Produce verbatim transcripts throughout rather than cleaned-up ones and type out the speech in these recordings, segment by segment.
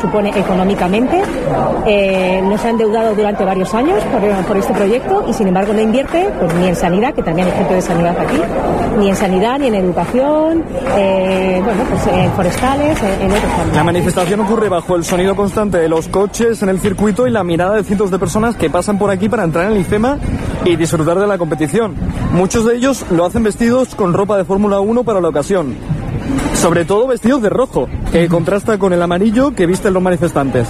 supone económicamente. Eh, no se ha endeudado durante varios años por, por este proyecto y sin embargo no invierte pues, ni en sanidad, que también hay gente de sanidad aquí, ni en sanidad, ni en educación, eh, bueno, pues en forestales, en, en otros ámbitos. La manifestación ocurre bajo el sonido constante de los coches en el circuito y la mirada de cientos de personas que pasan por aquí para entrar en el IFEMA y disfrutar de la competición. Muchos de ellos lo hacen vestidos con ropa de Fórmula uno para la ocasión. Sobre todo vestidos de rojo, que contrasta con el amarillo que visten los manifestantes.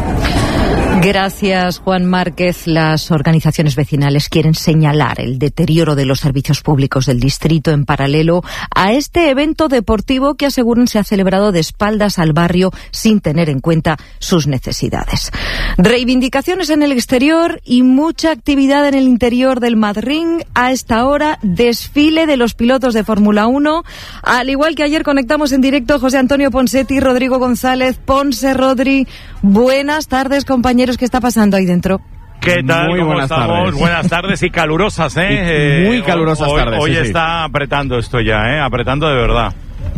Gracias, Juan Márquez. Las organizaciones vecinales quieren señalar el deterioro de los servicios públicos del distrito en paralelo a este evento deportivo que aseguran se ha celebrado de espaldas al barrio sin tener en cuenta sus necesidades. Reivindicaciones en el exterior y mucha actividad en el interior del Madrid. A esta hora, desfile de los pilotos de Fórmula uno. Al igual que ayer conectamos en directo José Antonio Ponsetti, Rodrigo González. Ponce, Rodri, buenas tardes, compañeros. ¿Qué está pasando ahí dentro? ¿Qué tal? Muy ¿Cómo buenas estamos? tardes. Buenas tardes y calurosas, ¿eh? Y muy calurosas hoy, tardes. Hoy sí, está sí. apretando esto ya, ¿eh? Apretando de verdad.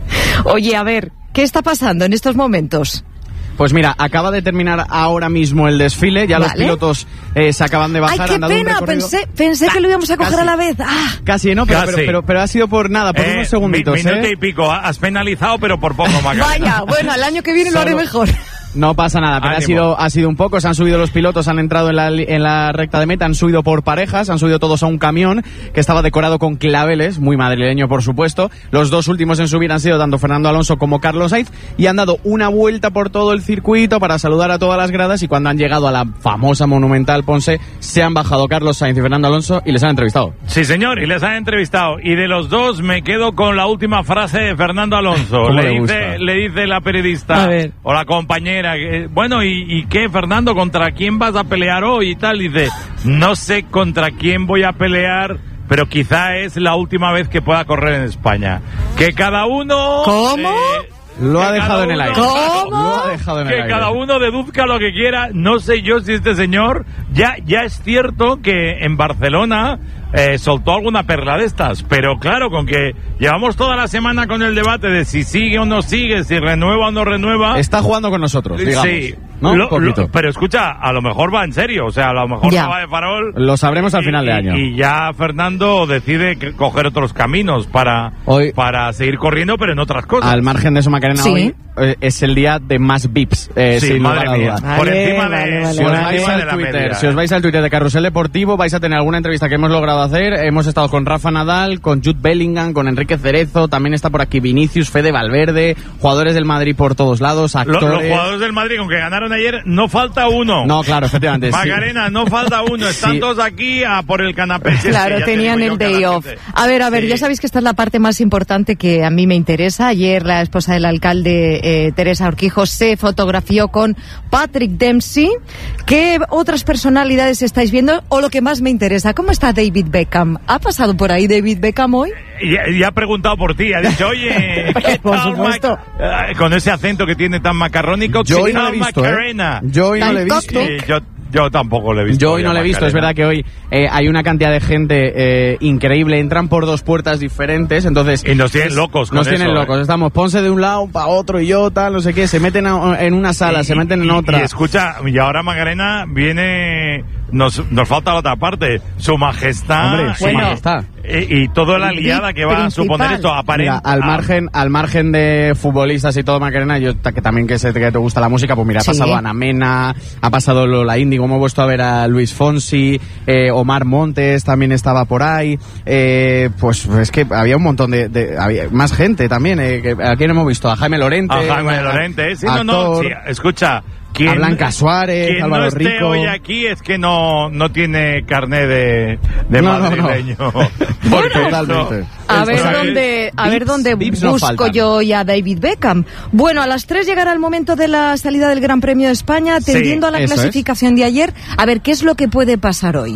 Oye, a ver, ¿qué está pasando en estos momentos? Pues mira, acaba de terminar ahora mismo el desfile, ya vale. los pilotos eh, se acaban de bajar. ¡Ay, qué han dado pena! un Pensé, pensé que lo íbamos a coger casi. a la vez. ¡Ah! Casi, ¿no? Pero, Casi. pero, pero, pero ha sido por nada, por Eh, unos segunditos, mi, minuto ¿eh? y pico. Has penalizado, pero por poco, Macarena. Vaya, bueno, el año que viene lo haré Solo- mejor. No pasa nada, pero ha Ánimo. sido, ha sido un poco, se han subido los pilotos, han entrado en la, en la recta de meta, han subido por parejas, han subido todos a un camión que estaba decorado con claveles, muy madrileño por supuesto. Los dos últimos en subir han sido tanto Fernando Alonso como Carlos Sainz y han dado una vuelta por todo el circuito para saludar a todas las gradas y cuando han llegado a la famosa monumental Ponce, se han bajado Carlos Sainz y Fernando Alonso y les han entrevistado. Sí, señor, y les han entrevistado. Y de los dos me quedo con la última frase de Fernando Alonso. ¿Cómo Le le gusta? dice, le dice la periodista A ver. o la compañera, que, bueno, ¿y, ¿y qué, Fernando? ¿Contra quién vas a pelear hoy y tal? Y dice, no sé contra quién voy a pelear, pero quizá es la última vez que pueda correr en España. Que cada uno... ¿Cómo? eh, Lo que ha dejado cada en el uno- aire. ¿Cómo? Lo ha dejado en el Que aire. cada uno deduzca lo que quiera. No sé yo si este señor... Ya, ya es cierto que en Barcelona eh, soltó alguna perla de estas, pero claro, con que llevamos toda la semana con el debate de si sigue o no sigue, si renueva o no renueva... Está jugando con nosotros, digamos. Sí, ¿no? lo- Un poquito. lo- pero escucha, a lo mejor va en serio, o sea, a lo mejor Ya. no va de farol. Lo sabremos al y- final de y- año. Y ya Fernando decide que- coger otros caminos para, Hoy- para seguir corriendo, pero en otras cosas. Al margen de eso, Macarena, Sí. hoy eh, es el día de más V I Ps, eh, Sí, sin lugar madre a mía. dudas. Por Vale, encima de, vale, vale, Si os, por vale. vais encima de al la Twitter, media. si os vais al Twitter de Carrusel Deportivo, vais a tener alguna entrevista que hemos logrado hacer. Hemos estado con Rafa Nadal, con Jude Bellingham, con Enrique Cerezo, también está por aquí Vinicius, Fede Valverde, jugadores del Madrid por todos lados, Lo- actores... los jugadores del Madrid, con que ganaron ayer, no falta uno. No, claro, efectivamente. sí. Macarena, no falta uno. Están Sí. todos aquí a por el canapé. Si es Claro, que ya te tenían digo el yo que day la off. gente- A ver, a ver, Sí. ya sabéis que esta es la parte más importante que a mí me interesa. Ayer la esposa del alcalde, eh, Teresa Urquijo, se fotografió con Patrick Dempsey. ¿Qué otras personalidades estáis viendo? O lo que más me interesa, ¿cómo está David Beckham? ¿Ha pasado por ahí David Beckham hoy? Y, y ha preguntado por ti, ha dicho, oye, ¿qué Por tal, supuesto. Mac- eh, con ese acento que tiene tan macarrónico, Yo ¿qué hoy no tal, le he visto, Macarena? ¿eh? Yo hoy no Tan le he visto. cocto. Sí, yo, yo tampoco le he visto. Yo hoy no le he visto, es verdad que hoy eh, hay una cantidad de gente eh, increíble, entran por dos puertas diferentes, entonces... Y nos tienen locos con Nos eso, tienen ¿eh? locos, estamos Ponce de un lado para otro y yo tal, no sé qué, se meten a- en una sala, Y- se meten en y- otra. Y escucha, y ahora Macarena viene, nos, nos falta la otra parte, su majestad. Hombre, su y, majestad. Y, y toda la El liada que va a principal. suponer esto, Mira, aparente. al margen, al margen de futbolistas y todo, Macarena, yo ta- que también que, sé que te gusta la música, pues mira, ha Sí. pasado Ana Mena, ha pasado Lola Índigo, hemos vuelto a ver a Luis Fonsi, eh, Omar Montes también estaba por ahí, eh, pues es que había un montón de, de- había más gente también, eh, que, ¿a quién hemos visto? A Jaime Lorente. A Jaime a- Lorente, sí, no, no, actor, sí, escucha. Quien, a Blanca Suárez, quien Álvaro no esté Rico. hoy aquí es que no, no tiene carné de, de No, no, no. madrileño. Porque totalmente. A ver O sea, dónde, a ver Vips- dónde Vips no busco faltan. yo hoy a David Beckham. Bueno, a las tres llegará el momento de la salida del Gran Premio de España, atendiendo a la eso es. clasificación de ayer. A ver, ¿qué es lo que puede pasar hoy?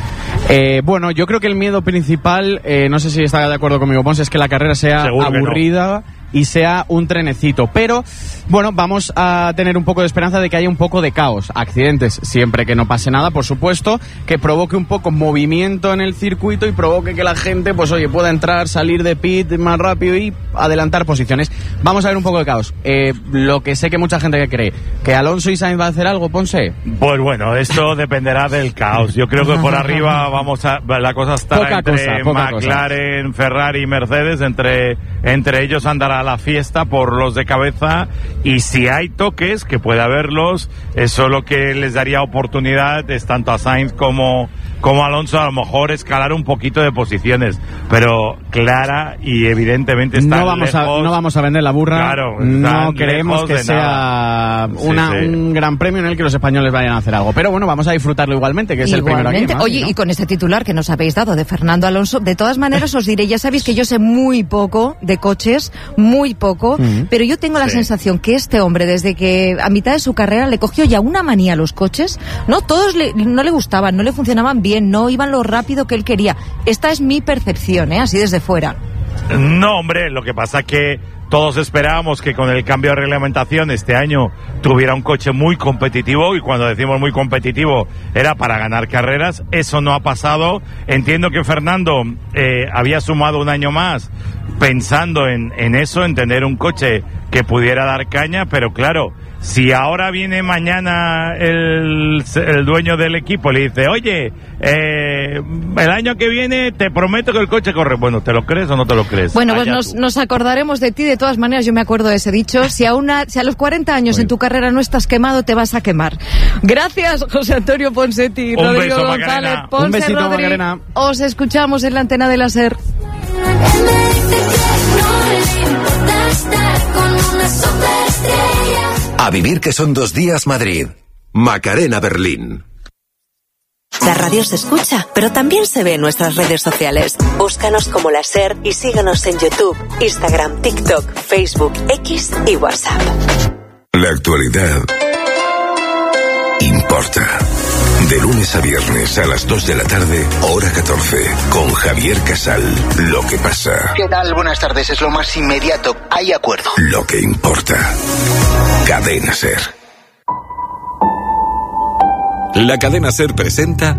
Eh, bueno, yo creo que el miedo principal, eh, no sé si está de acuerdo conmigo, Pons, es que la carrera sea Seguro que no. aburrida, y sea un trenecito. Pero, bueno, vamos a tener un poco de esperanza de que haya un poco de caos. Accidentes, siempre que no pase nada, por supuesto, que provoque un poco movimiento en el circuito y provoque que la gente, pues oye, pueda entrar, salir de pit más rápido y adelantar posiciones. Vamos a ver un poco de caos. Eh, lo que sé que mucha gente que cree que Alonso y Sainz va a hacer algo, Ponce. Pues bueno, esto dependerá del caos. Yo creo que por arriba vamos a la cosa estará poca entre cosa, poca McLaren, cosa. Ferrari y Mercedes, entre entre ellos andará la fiesta por los de cabeza, y si hay toques, que puede haberlos, eso lo que les daría oportunidad es tanto a Sainz como como a Alonso a lo mejor escalar un poquito de posiciones, pero clara y evidentemente está no vamos lejos. a no vamos a vender la burra. Claro, no creemos que sea nada. una, sí, sí. un gran premio en el que los españoles vayan a hacer algo, pero bueno, vamos a disfrutarlo igualmente, que es Igualmente. el primero aquí, ¿no? Oye, ¿no? y con este titular que nos habéis dado de Fernando Alonso, de todas maneras os diré, ya sabéis que yo sé muy poco de coches, muy poco, Mm. pero yo tengo la Sí. sensación que este hombre, desde que a mitad de su carrera le cogió ya una manía a los coches, no todos le, no le gustaban, no le funcionaban bien, no iban lo rápido que él quería. Esta es mi percepción, ¿eh? Así desde fuera. No, hombre, lo que pasa que todos esperábamos que con el cambio de reglamentación este año tuviera un coche muy competitivo, y cuando decimos muy competitivo era para ganar carreras. Eso no ha pasado. Entiendo que Fernando eh, había sumado un año más pensando en, en eso, en tener un coche que pudiera dar caña, pero claro, si ahora viene mañana el, el dueño del equipo y le dice, oye, eh, el año que viene te prometo que el coche corre, bueno, ¿te lo crees o no te lo crees? Bueno, pues Allá nos, tú. nos acordaremos de ti. De todas maneras, yo me acuerdo de ese dicho. Si a, una, si a los cuarenta años en tu carrera no estás quemado, te vas a quemar. Gracias, José Antonio Ponsetti, Un Rodrigo beso, González, Macarena. Ponce, Un besito, Rodri. Macarena. Os escuchamos en la antena de la SER. A vivir que son dos días Madrid. Macarena Berlín. La radio se escucha, pero también se ve en nuestras redes sociales. Búscanos como La SER y síguenos en YouTube, Instagram, TikTok, Facebook, X y WhatsApp. La actualidad importa. De lunes a viernes a las dos de la tarde, hora catorce, con Javier Casal. Lo que pasa. ¿Qué tal? Buenas tardes. Es lo más inmediato. Hay acuerdo. Lo que importa. Cadena SER. La cadena SER presenta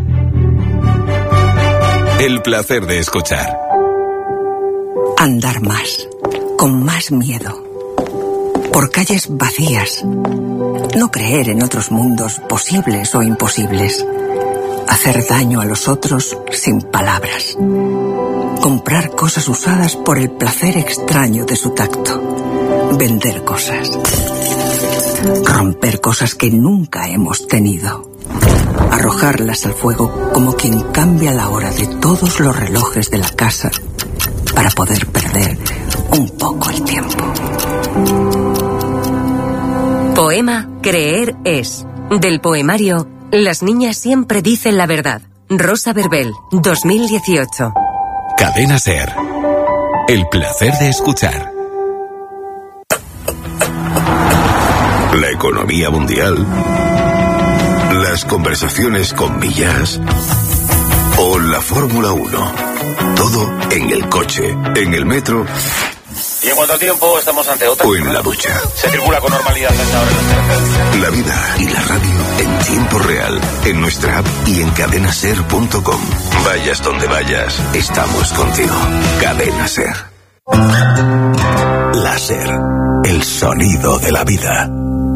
El placer de escuchar. Andar más, con más miedo. Por calles vacías. No creer en otros mundos posibles o imposibles. Hacer daño a los otros sin palabras. Comprar cosas usadas por el placer extraño de su tacto. Vender cosas. Romper cosas que nunca hemos tenido. Arrojarlas al fuego como quien cambia la hora de todos los relojes de la casa para poder perder un poco el tiempo. Poema Creer es, del poemario Las niñas siempre dicen la verdad. Rosa Verbel, dos mil dieciocho. Cadena SER. El placer de escuchar. La economía mundial. Las conversaciones con Millas. O la Fórmula uno. Todo en el coche, en el metro. ¿Y en cuánto tiempo estamos ante otra? O en la ducha. Se circula con normalidad hasta ahora en las carreteras. La vida y la radio en tiempo real, en nuestra app y en cadena ser punto com. Vayas donde vayas, estamos contigo. Cadena SER. La SER, el sonido de la vida.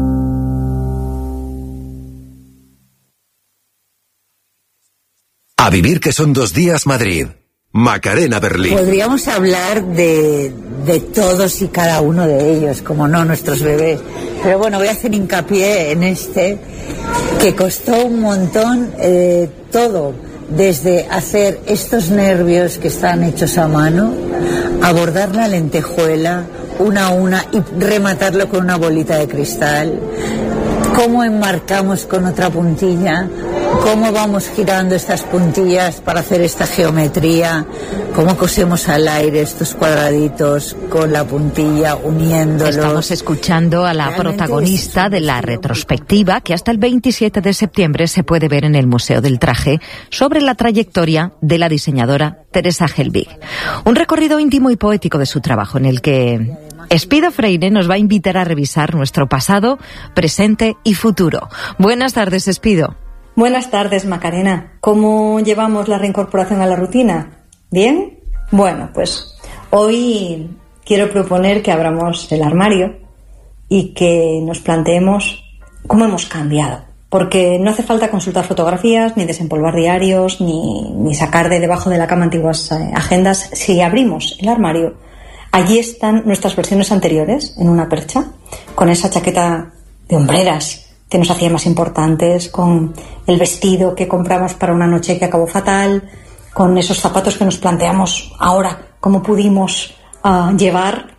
A vivir que son dos días Madrid. Macarena Berlín. Podríamos hablar de, de todos y cada uno de ellos, como no nuestros bebés. Pero bueno, voy a hacer hincapié en este, que costó un montón eh, todo, desde hacer estos nervios que están hechos a mano, abordar la lentejuela una a una y rematarlo con una bolita de cristal, cómo enmarcamos con otra puntilla, cómo vamos girando estas puntillas para hacer esta geometría, cómo cosemos al aire estos cuadraditos con la puntilla, uniéndolos. Estamos escuchando a la Realmente protagonista es- de la retrospectiva que hasta el veintisiete de septiembre se puede ver en el Museo del Traje sobre la trayectoria de la diseñadora Teresa Helbig. Un recorrido íntimo y poético de su trabajo en el que Espido Freire nos va a invitar a revisar nuestro pasado, presente y futuro. Buenas tardes, Espido. Buenas tardes, Macarena. ¿Cómo llevamos la reincorporación a la rutina? ¿Bien? Bueno, pues hoy quiero proponer que abramos el armario y que nos planteemos cómo hemos cambiado. Porque no hace falta consultar fotografías, ni desempolvar diarios, ni, ni sacar de debajo de la cama antiguas eh, agendas. Si abrimos el armario, allí están nuestras versiones anteriores, en una percha, con esa chaqueta de hombreras que nos hacía más importantes, con el vestido que compramos para una noche que acabó fatal, con esos zapatos que nos planteamos ahora cómo pudimos uh, llevar.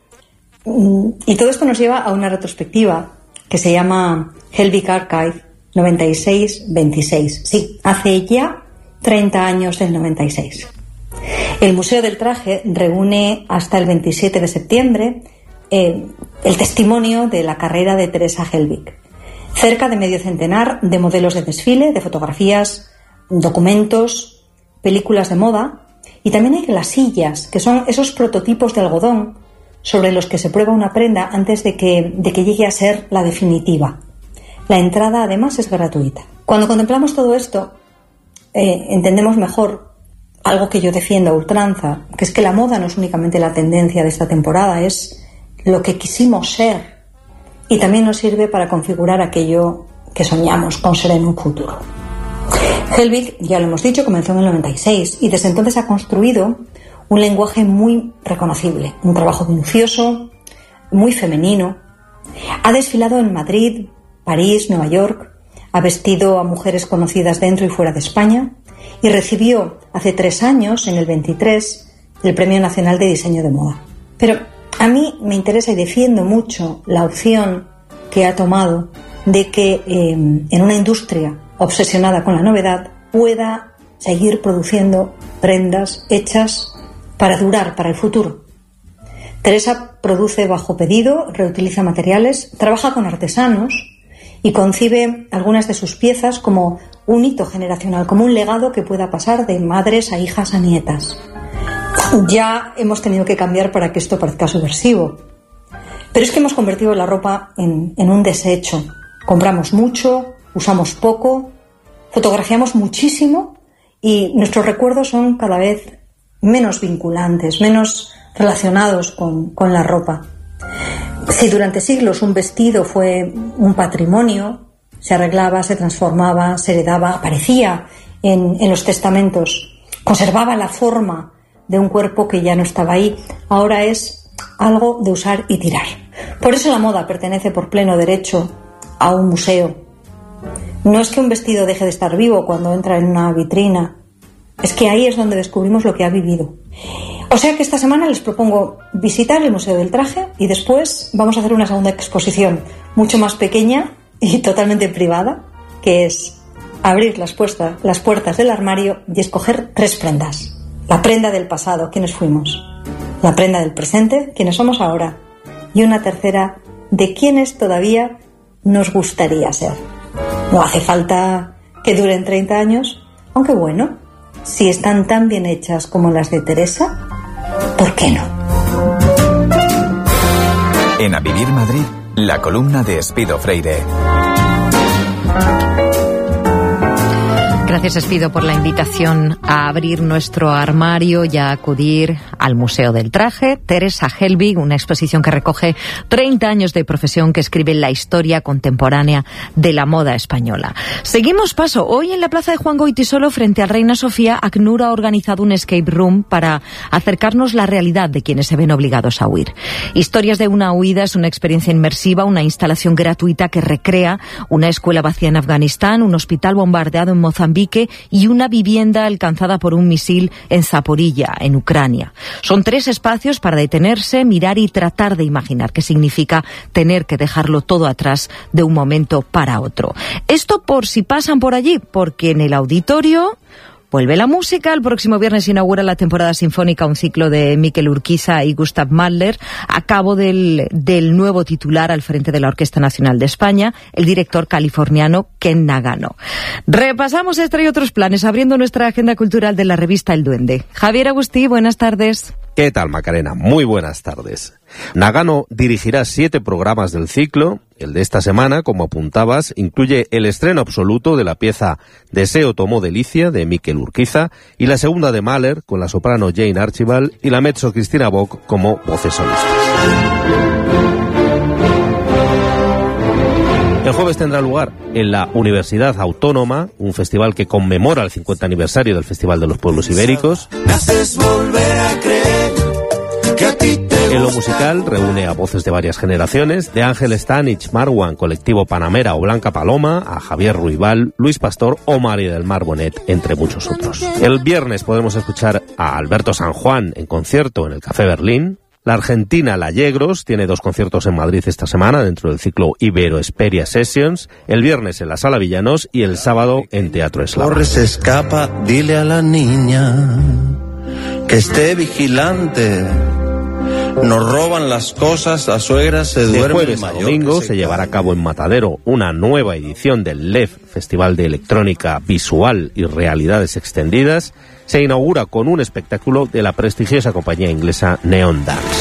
Y todo esto nos lleva a una retrospectiva que se llama Helvig Archive noventa y seis veintiséis. Sí, hace ya treinta años del noventa y seis. El Museo del Traje reúne hasta el veintisiete de septiembre eh, el testimonio de la carrera de Teresa Helvig. Cerca de medio centenar de modelos de desfile, de fotografías, documentos, películas de moda, y también hay glasillas, que son esos prototipos de algodón sobre los que se prueba una prenda antes de que, de que llegue a ser la definitiva. La entrada, además, es gratuita. Cuando contemplamos todo esto, eh, entendemos mejor algo que yo defiendo a ultranza, que es que la moda no es únicamente la tendencia de esta temporada, es lo que quisimos ser. Y también nos sirve para configurar aquello que soñamos con ser en un futuro. Helvig, ya lo hemos dicho, comenzó en el noventa y seis y desde entonces ha construido un lenguaje muy reconocible, un trabajo minucioso, muy femenino. Ha desfilado en Madrid, París, Nueva York, ha vestido a mujeres conocidas dentro y fuera de España y recibió hace tres años, en el veintitrés, el Premio Nacional de Diseño de Moda. Pero a mí me interesa y defiendo mucho la opción que ha tomado de que eh, en una industria obsesionada con la novedad pueda seguir produciendo prendas hechas para durar, para el futuro. Teresa produce bajo pedido, reutiliza materiales, trabaja con artesanos y concibe algunas de sus piezas como un hito generacional, como un legado que pueda pasar de madres a hijas a nietas. Ya hemos tenido que cambiar para que esto parezca subversivo. Pero es que hemos convertido la ropa en, en un desecho. Compramos mucho, usamos poco, fotografiamos muchísimo y nuestros recuerdos son cada vez menos vinculantes, menos relacionados con, con la ropa. Si durante siglos un vestido fue un patrimonio, se arreglaba, se transformaba, se heredaba, aparecía en, en los testamentos, conservaba la forma de un cuerpo que ya no estaba ahí, ahora es algo de usar y tirar. Por eso la moda pertenece por pleno derecho a un museo. No es que un vestido deje de estar vivo cuando entra en una vitrina, es que ahí es donde descubrimos lo que ha vivido. O sea que esta semana les propongo visitar el Museo del Traje y después vamos a hacer una segunda exposición mucho más pequeña y totalmente privada, que es abrir las, puertas, las puertas del armario y escoger tres prendas. La prenda del pasado, ¿quiénes fuimos? La prenda del presente, ¿quiénes somos ahora? Y una tercera, de quiénes todavía nos gustaría ser. No hace falta que duren treinta años, aunque bueno, si están tan bien hechas como las de Teresa, ¿por qué no? En A Vivir Madrid, la columna de Espido Freire. Gracias, Espido, por la invitación a abrir nuestro armario y a acudir al Museo del Traje. Teresa Helvig, una exposición que recoge treinta años de profesión que escribe la historia contemporánea de la moda española. Seguimos paso. Hoy en la plaza de Juan Goytisolo, frente al Reina Sofía, ACNUR ha organizado un escape room para acercarnos la realidad de quienes se ven obligados a huir. Historias de una huida es una experiencia inmersiva, una instalación gratuita que recrea una escuela vacía en Afganistán, un hospital bombardeado en Mozambique y una vivienda alcanzada por un misil en Zaporilla, en Ucrania. Son tres espacios para detenerse, mirar y tratar de imaginar qué significa tener que dejarlo todo atrás de un momento para otro. Esto por si pasan por allí, porque en el auditorio vuelve la música. El próximo viernes inaugura la temporada sinfónica, un ciclo de Mikel Urquiza y Gustav Mahler, a cabo del, del nuevo titular al frente de la Orquesta Nacional de España, el director californiano Ken Nagano. Repasamos este y otros planes, abriendo nuestra agenda cultural de la revista El Duende. Javier Agustí, buenas tardes. ¿Qué tal, Macarena? Muy buenas tardes. Nagano dirigirá siete programas del ciclo. El de esta semana, como apuntabas, incluye el estreno absoluto de la pieza Deseo tomó delicia, de Miquel Urquiza, y la segunda de Mahler, con la soprano Jane Archibald y la mezzo Cristina Bock como voces solistas. El jueves tendrá lugar en la Universidad Autónoma, un festival que conmemora el cincuenta aniversario del Festival de los Pueblos Ibéricos. Me haces volver a creer que a ti te En lo musical reúne a voces de varias generaciones, de Ángel Stanich, Marwan, Colectivo Panamera o Blanca Paloma, a Javier Ruibal, Luis Pastor o María del Mar Bonet, entre muchos otros. El viernes podremos escuchar a Alberto San Juan en concierto en el Café Berlín. La argentina La Yegros tiene dos conciertos en Madrid esta semana dentro del ciclo Ibero Esperia Sessions, el viernes en la Sala Villanos y el sábado en Teatro Eslava. Corres, escapa, dile a la niña que esté vigilante. Nos roban las cosas, la suegra se duerme. De jueves a domingo se llevará a cabo en Matadero una nueva edición del L E F, Festival de Electrónica Visual y Realidades Extendidas. Se inaugura con un espectáculo de la prestigiosa compañía inglesa Neon Dance.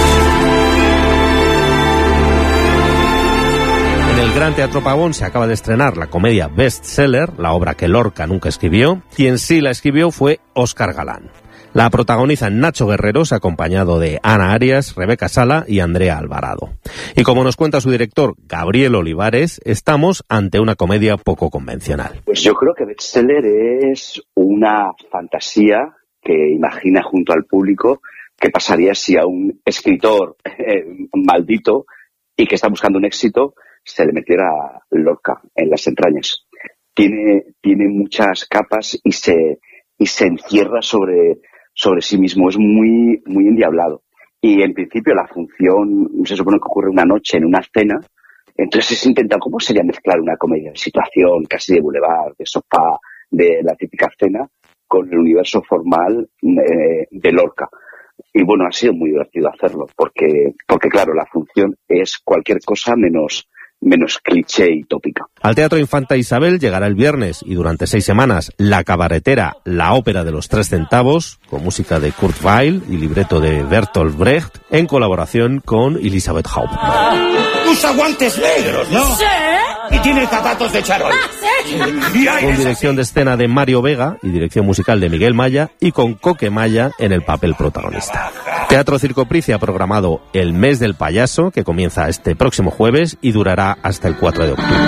En el Gran Teatro Pavón se acaba de estrenar la comedia Bestseller, la obra que Lorca nunca escribió. Quien sí la escribió fue Óscar Galán. La protagonizan Nacho Guerreros, acompañado de Ana Arias, Rebeca Sala y Andrea Alvarado. Y como nos cuenta su director, Gabriel Olivares, estamos ante una comedia poco convencional. Pues yo creo que Bestseller es una fantasía que imagina junto al público qué pasaría si a un escritor eh, maldito y que está buscando un éxito se le metiera Lorca en las entrañas. Tiene, tiene muchas capas y se, y se encierra sobre... sobre sí mismo, es muy muy endiablado. Y en principio la función se supone que ocurre una noche en una cena, entonces se intenta, ¿cómo sería mezclar una comedia de situación, casi de boulevard, de sofá, de la típica cena, con el universo formal eh, de Lorca? Y bueno, ha sido muy divertido hacerlo, porque, porque claro, la función es cualquier cosa menos... menos cliché y tópica. Al Teatro Infanta Isabel llegará el viernes y durante seis semanas La Cabaretera, la ópera de los tres centavos, con música de Kurt Weill y libreto de Bertolt Brecht, en colaboración con Elisabeth Hauptmann. Usa guantes negros, ¿no? Sí. Y tiene zapatos de charol. Ah, sí. Con dirección de escena de Mario Vega y dirección musical de Miguel Maya y con Coque Maya en el papel protagonista. Teatro Circoprice ha programado El Mes del Payaso, que comienza este próximo jueves y durará hasta el cuatro de octubre.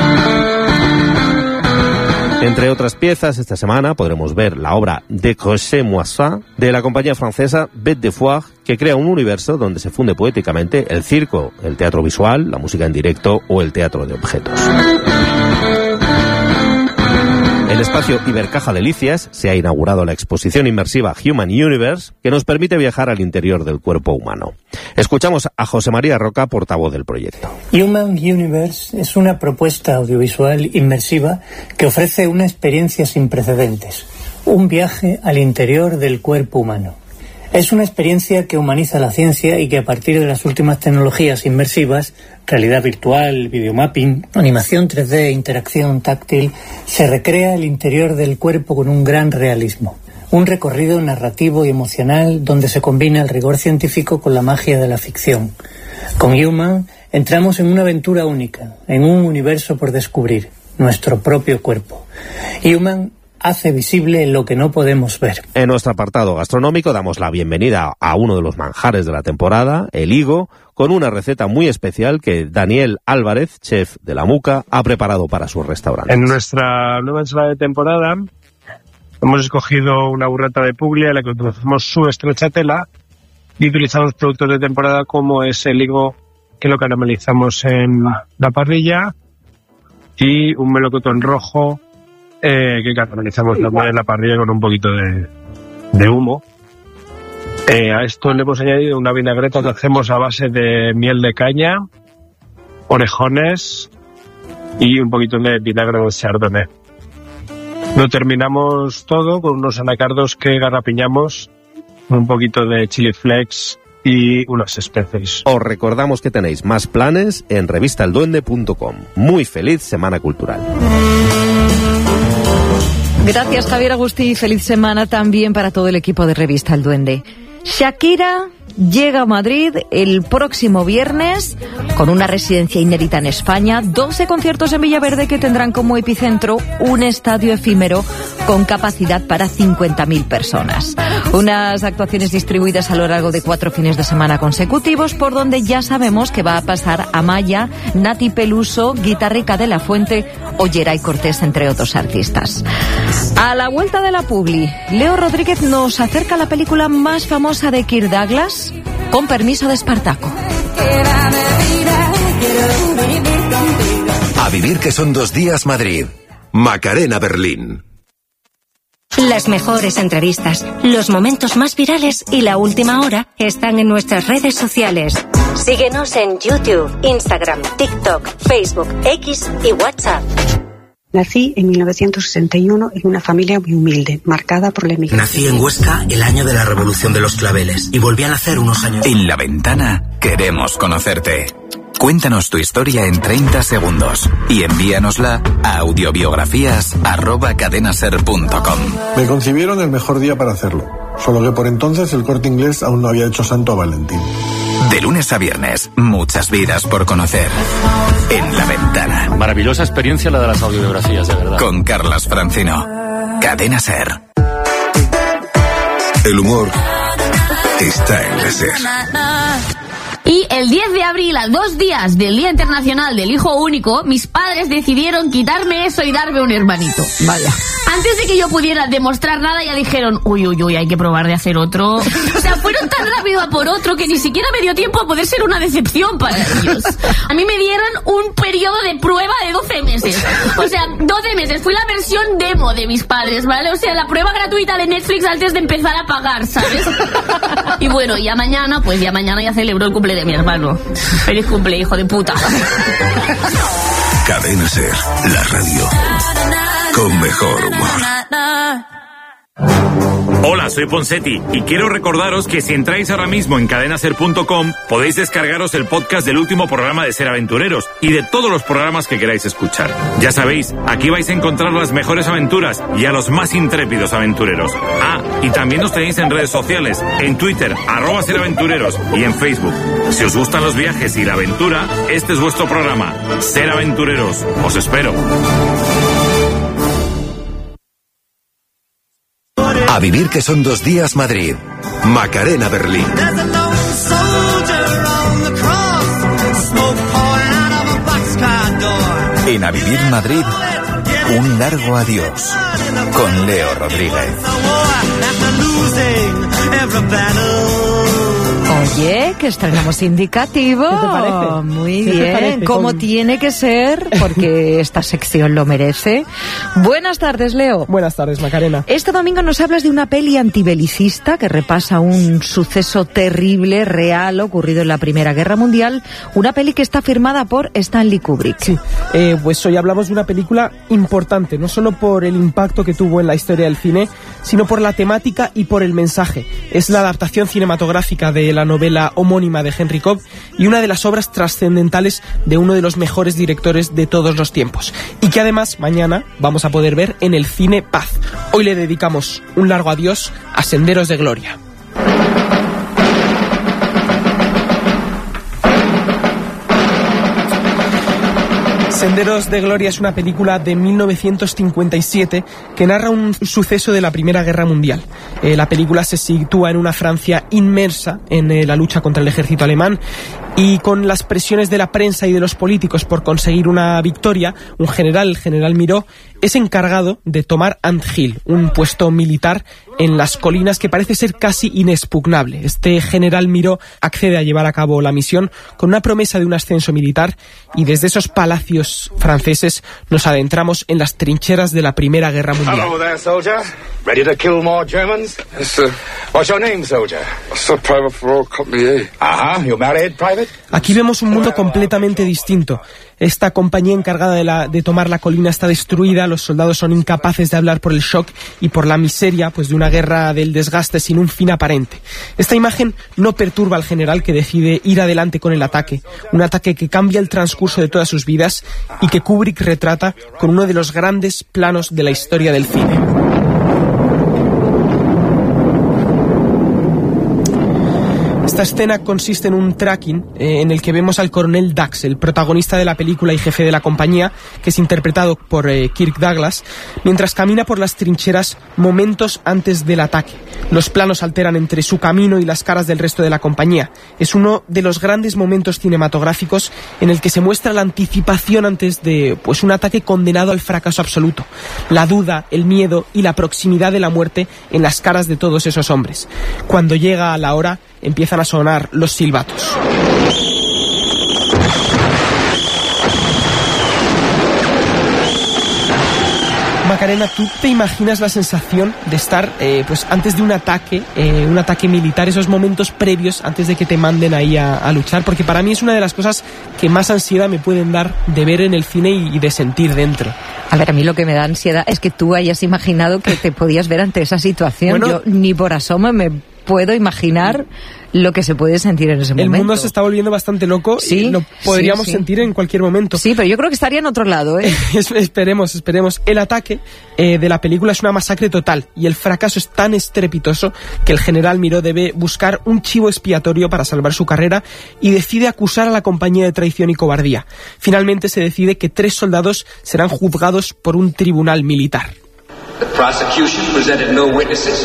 Entre otras piezas, esta semana podremos ver la obra Décrochez-moi de la compañía francesa Bête de Foire, que crea un universo donde se funde poéticamente el circo, el teatro visual, la música en directo o el teatro de objetos. En el espacio Ibercaja Delicias se ha inaugurado la exposición inmersiva Human Universe, que nos permite viajar al interior del cuerpo humano. Escuchamos a José María Roca, portavoz del proyecto. Human Universe es una propuesta audiovisual inmersiva que ofrece una experiencia sin precedentes, un viaje al interior del cuerpo humano. Es una experiencia que humaniza la ciencia y que a partir de las últimas tecnologías inmersivas, realidad virtual, videomapping, animación tres D, interacción táctil, se recrea el interior del cuerpo con un gran realismo. Un recorrido narrativo y emocional donde se combina el rigor científico con la magia de la ficción. Con Human entramos en una aventura única, en un universo por descubrir, nuestro propio cuerpo. Human hace visible lo que no podemos ver. En nuestro apartado gastronómico damos la bienvenida a uno de los manjares de la temporada, el higo, con una receta muy especial que Daniel Álvarez, chef de La Muca, ha preparado para su restaurante. En nuestra nueva ensalada de temporada hemos escogido una burrata de Puglia, en la que utilizamos su stracciatella y utilizamos productos de temporada como es el higo, que lo caramelizamos en la parrilla, y un melocotón rojo Eh, que caramelizamos también en la parrilla con un poquito de, de humo. Eh, a esto le hemos añadido una vinagreta que hacemos a base de miel de caña, orejones y un poquito de vinagre de chardonnay. Lo terminamos todo con unos anacardos que garrapiñamos, un poquito de chili flakes y unas especies. Os recordamos que tenéis más planes en revista el duende punto com. Muy feliz Semana Cultural. Gracias, Javier Agustí. Feliz semana también para todo el equipo de Revista El Duende. Shakira llega a Madrid el próximo viernes con una residencia inédita en España, doce conciertos en Villaverde que tendrán como epicentro un estadio efímero con capacidad para cincuenta mil personas. Unas actuaciones distribuidas a lo largo de cuatro fines de semana consecutivos, por donde ya sabemos que va a pasar Amaya, Nati Peluso, Guitarrica de la Fuente o Geray Cortés, entre otros artistas. A la vuelta de la publi, Leo Rodríguez nos acerca a la película más famosa de Kirk Douglas, Con permiso de Espartaco. A vivir que son dos días Madrid. Macarena Berlín. Las mejores entrevistas, los momentos más virales y la última hora están en nuestras redes sociales. Síguenos en YouTube, Instagram, TikTok, Facebook, X y WhatsApp. Nací en mil novecientos sesenta y uno en una familia muy humilde, marcada por la emigración. Nací en Huesca el año de la Revolución de los Claveles y volví a nacer unos años. En La Ventana queremos conocerte. Cuéntanos tu historia en treinta segundos y envíanosla a audiobiografías arroba cadenaser punto com. Me concibieron el mejor día para hacerlo, solo que por entonces el Corte Inglés aún no había hecho santo a Valentín. De lunes a viernes, muchas vidas por conocer. En La Ventana. Maravillosa experiencia la de las audiobiografías, de verdad. Con Carlas Francino. Cadena Ser. El humor está en la Ser. Y el diez de abril, a dos días del Día Internacional del Hijo Único, mis padres decidieron quitarme eso y darme un hermanito. Vaya. Antes de que yo pudiera demostrar nada, ya dijeron, uy, uy, uy, hay que probar de hacer otro. O sea, fueron tan rápido a por otro que ni siquiera me dio tiempo a poder ser una decepción para ellos. A mí me dieron un periodo de prueba de doce meses. O sea, doce meses. Fui la versión demo de mis padres, ¿vale? O sea, la prueba gratuita de Netflix antes de empezar a pagar, ¿sabes? Y bueno, ya mañana, pues ya mañana ya celebro el cumple de mi hermano. Feliz cumple, hijo de puta. Cadena Ser, la radio con mejor humor. Hola, soy Ponsetti y quiero recordaros que si entráis ahora mismo en cadenaser punto com podéis descargaros el podcast del último programa de Ser Aventureros y de todos los programas que queráis escuchar. Ya sabéis, aquí vais a encontrar las mejores aventuras y a los más intrépidos aventureros. Ah, y también nos tenéis en redes sociales, en Twitter, arroba Ser Aventureros, y en Facebook. Si os gustan los viajes y la aventura, este es vuestro programa, Ser Aventureros. Os espero. A vivir que son dos días Madrid. Macarena Berlín. En A Vivir Madrid, un largo adiós. Con Leo Rodríguez. Oye, que estrenamos indicativo. ¿Qué te parece? Muy ¿Qué te bien, parece? como Con- tiene que ser, porque esta sección lo merece. Buenas tardes, Leo. Buenas tardes, Macarena. Este domingo nos hablas de una peli antibelicista que repasa un suceso terrible, real, ocurrido en la Primera Guerra Mundial. Una peli que está firmada por Stanley Kubrick. Sí, eh, pues hoy hablamos de una película importante, no solo por el impacto que tuvo en la historia del cine, sino por la temática y por el mensaje. Es la adaptación cinematográfica de la novela homónima de Henry Cobb y una de las obras trascendentales de uno de los mejores directores de todos los tiempos. Y que además mañana vamos a poder ver en el Cine Paz. Hoy le dedicamos un largo adiós a Senderos de Gloria. Senderos de Gloria es una película de mil novecientos cincuenta y siete que narra un suceso de la Primera Guerra Mundial. Eh, la película se sitúa en una Francia inmersa en eh, la lucha contra el ejército alemán y con las presiones de la prensa y de los políticos por conseguir una victoria, un general, el general Miró, es encargado de tomar Ant Hill, un puesto militar en las colinas que parece ser casi inexpugnable. Este general Miró accede a llevar a cabo la misión con una promesa de un ascenso militar y desde esos palacios franceses nos adentramos en las trincheras de la Primera Guerra Mundial. Hello there, soldier. Ready to kill more Germans? Yes, sir. What's your name, soldier? Sir, Private for Royal Company A. Uh-huh. You married, Private? Aquí vemos un mundo completamente distinto. Esta compañía encargada de, la, de tomar la colina está destruida, los soldados son incapaces de hablar por el shock y por la miseria pues, de una guerra del desgaste sin un fin aparente. Esta imagen no perturba al general que decide ir adelante con el ataque, un ataque que cambia el transcurso de todas sus vidas y que Kubrick retrata con uno de los grandes planos de la historia del cine. Esta escena consiste en un tracking eh, en el que vemos al coronel Dax, el protagonista de la película y jefe de la compañía, que es interpretado por eh, Kirk Douglas, mientras camina por las trincheras momentos antes del ataque. Los planos alteran entre su camino y las caras del resto de la compañía. Es uno de los grandes momentos cinematográficos en el que se muestra la anticipación antes de pues, un ataque condenado al fracaso absoluto. La duda, el miedo y la proximidad de la muerte en las caras de todos esos hombres. Cuando llega la hora, empiezan a sonar los silbatos. Macarena, ¿tú te imaginas la sensación de estar eh, pues antes de un ataque, eh, un ataque militar, esos momentos previos antes de que te manden ahí a, a luchar? Porque para mí es una de las cosas que más ansiedad me pueden dar de ver en el cine y, y de sentir dentro. A ver, a mí lo que me da ansiedad es que tú hayas imaginado que te podías ver ante esa situación. Bueno, yo ni por asomo me puedo imaginar lo que se puede sentir en ese momento. El mundo se está volviendo bastante loco, sí, y lo podríamos sí, sí. sentir en cualquier momento. Sí, pero yo creo que estaría en otro lado, ¿eh? esperemos, esperemos. El ataque eh, de la película es una masacre total y el fracaso es tan estrepitoso que el general Miró debe buscar un chivo expiatorio para salvar su carrera y decide acusar a la compañía de traición y cobardía. Finalmente se decide que tres soldados serán juzgados por un tribunal militar. The prosecution presented no witnesses.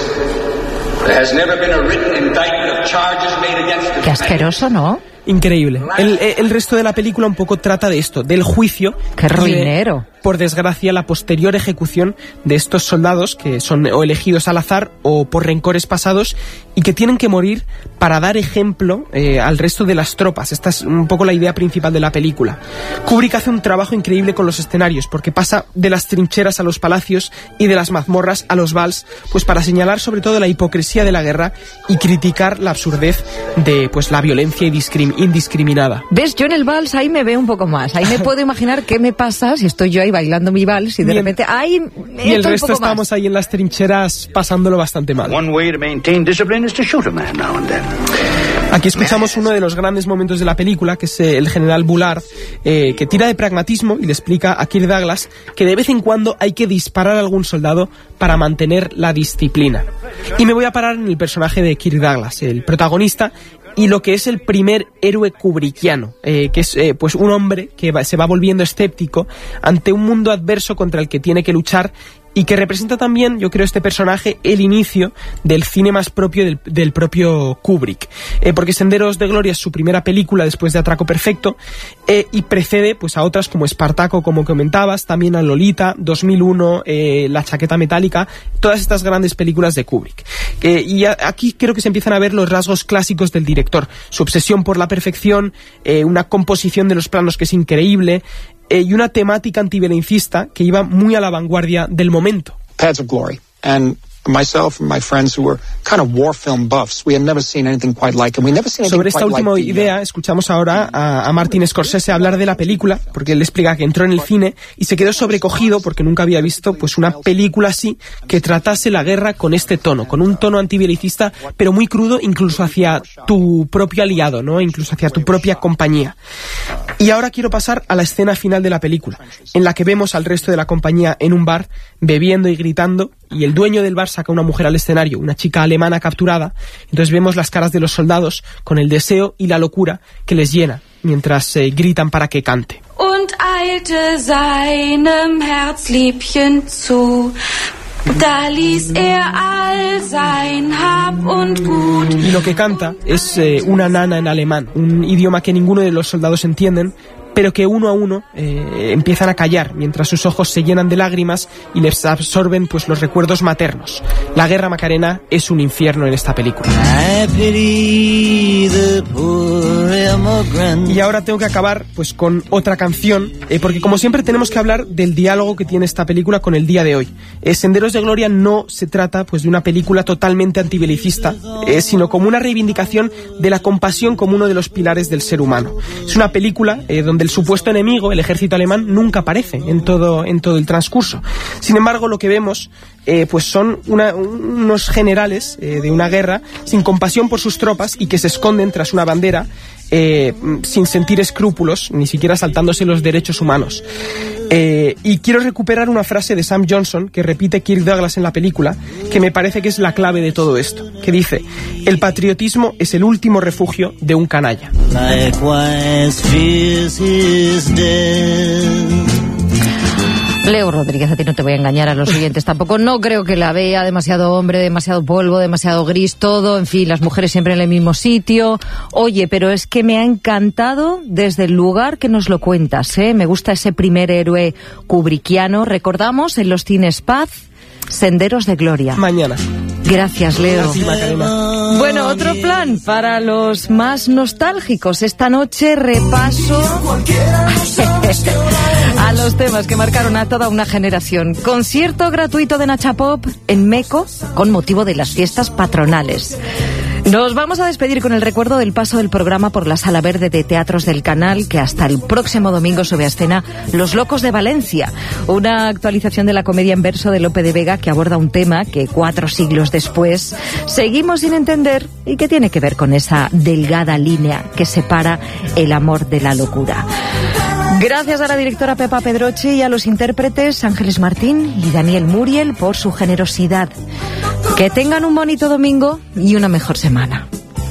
There has never been a written indictment of charges made against the... Qué asqueroso, ¿no? Increíble. El, el resto de la película un poco trata de esto, del juicio. ¡Qué ruinero! De, por desgracia, la posterior ejecución de estos soldados que son o elegidos al azar o por rencores pasados y que tienen que morir para dar ejemplo eh, al resto de las tropas. Esta es un poco la idea principal de la película. Kubrick hace un trabajo increíble con los escenarios porque pasa de las trincheras a los palacios y de las mazmorras a los vals, pues para señalar sobre todo la hipocresía de la guerra y criticar la absurdez de pues la violencia y discriminación indiscriminada. ¿Ves? Yo en el vals ahí me veo un poco más. Ahí me puedo imaginar qué me pasa si estoy yo ahí bailando mi vals y de Bien. repente ahí y el resto estamos más. ahí en las trincheras pasándolo bastante mal. One way to maintain discipline is to shoot a man now and then. Aquí escuchamos uno de los grandes momentos de la película, que es el general Bullard, eh, que tira de pragmatismo y le explica a Kirk Douglas que de vez en cuando hay que disparar a algún soldado para mantener la disciplina. Y me voy a parar en el personaje de Kirk Douglas, el protagonista, y lo que es el primer héroe kubrickiano, eh, que es eh, pues un hombre que va, se va volviendo escéptico ante un mundo adverso contra el que tiene que luchar y que representa también, yo creo, este personaje, el inicio del cine más propio del, del propio Kubrick. Eh, porque Senderos de Gloria es su primera película después de Atraco Perfecto eh, y precede pues a otras como Espartaco, como comentabas, también a Lolita, dos mil uno, eh, La chaqueta metálica, todas estas grandes películas de Kubrick. Eh, y a, aquí creo que se empiezan a ver los rasgos clásicos del director, su obsesión por la perfección, eh, una composición de los planos que es increíble, eh, y una temática antiviolencista que iba muy a la vanguardia del momento. Paths of Glory. And myself and my friends who were kind of war film buffs, we had never seen anything quite like it. We never seen anything Sobre esta última like idea, escuchamos ahora a, a Martin Scorsese hablar de la película, porque él explica que entró en el cine y se quedó sobrecogido porque nunca había visto pues una película así que tratase la guerra con este tono, con un tono antibelicista, pero muy crudo, incluso hacia tu propio aliado, ¿no? Incluso hacia tu propia compañía. Y ahora quiero pasar a la escena final de la película, en la que vemos al resto de la compañía en un bar, bebiendo y gritando, y el dueño del bar saca a una mujer al escenario, una chica alemana capturada. Entonces vemos las caras de los soldados con el deseo y la locura que les llena mientras eh, gritan para que cante. Und eilte seinem Herzliebchen zu. Da ließ er all sein Hab und Gut. Y lo que canta es eh, una nana en alemán, un idioma que ninguno de los soldados entienden, pero que uno a uno eh, empiezan a callar mientras sus ojos se llenan de lágrimas y les absorben pues los recuerdos maternos. La guerra, Macarena, es un infierno en esta película. Y ahora tengo que acabar pues con otra canción, eh, porque como siempre tenemos que hablar del diálogo que tiene esta película con el día de hoy. Eh, Senderos de Gloria no se trata pues de una película totalmente antibelicista, eh, sino como una reivindicación de la compasión como uno de los pilares del ser humano. Es una película eh, donde el supuesto enemigo, el ejército alemán, nunca aparece en todo, en todo el transcurso. Sin embargo, lo que vemos eh, pues son una, unos generales eh, de una guerra sin compasión por sus tropas y que se esconden tras una bandera eh, sin sentir escrúpulos, ni siquiera saltándose los derechos humanos. Eh, y quiero recuperar una frase de Sam Johnson que repite Kirk Douglas en la película, que me parece que es la clave de todo esto, que dice: el patriotismo es el último refugio de un canalla. Leo Rodríguez, a ti no te voy a engañar, a los oyentes tampoco. No creo que la vea, demasiado hombre, demasiado polvo, demasiado gris, todo. En fin, las mujeres siempre en el mismo sitio. Oye, pero es que me ha encantado desde el lugar que nos lo cuentas, ¿eh? Me gusta ese primer héroe kubrickiano. Recordamos en los cines Paz, Senderos de Gloria. Mañana. Gracias, Leo. Gracias, Macarena. Bueno, otro plan para los más nostálgicos. Esta noche repaso a los temas que marcaron a toda una generación. Concierto gratuito de Nacha Pop en Meco con motivo de las fiestas patronales. Nos vamos a despedir con el recuerdo del paso del programa por la Sala Verde de Teatros del Canal, que hasta el próximo domingo sube a escena Los Locos de Valencia, una actualización de la comedia en verso de Lope de Vega que aborda un tema que cuatro siglos después seguimos sin entender y que tiene que ver con esa delgada línea que separa el amor de la locura. Gracias a la directora Pepa Pedroche y a los intérpretes Ángeles Martín y Daniel Muriel por su generosidad. Que tengan un bonito domingo y una mejor semana.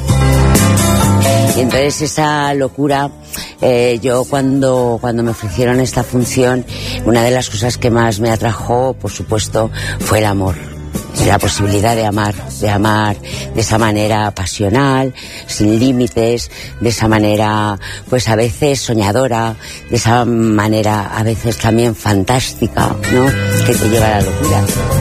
Y entonces esa locura, eh, yo cuando, cuando me ofrecieron esta función, una de las cosas que más me atrajo, por supuesto, fue el amor. La posibilidad de amar, de amar de esa manera pasional, sin límites, de esa manera, pues a veces soñadora, de esa manera a veces también fantástica, ¿no? Que te lleva a la locura.